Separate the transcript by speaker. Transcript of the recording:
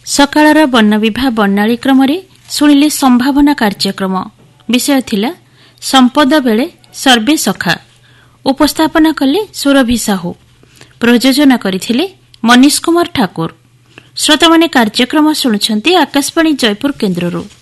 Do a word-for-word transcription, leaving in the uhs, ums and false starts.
Speaker 1: ସକାଳର ବର୍ଣ୍ଣବିଭା ବର୍ଣ୍ଣାଳୀ କ୍ରମରେ ଶୁଣିଲେ ସମ୍ଭାବନା କାର୍ଯ୍ୟକ୍ରମ। ବିଷୟ ଥିଲା ସମ୍ପଦ ବେଳେ ସର୍ବେ ସଖା। ଉପସ୍ଥାପନା କଲେ ସୁରଭି ସାହୁ। ପ୍ରଯୋଜନା କରିଥିଲେ ମନୀଷ କୁମାର ଠାକୁର। ଶ୍ରୋତାମାନେ କାର୍ଯ୍ୟକ୍ରମ ଶୁଣୁଛନ୍ତି ଆକାଶବାଣୀ ଜୟପୁର କେନ୍ଦ୍ରରୁ।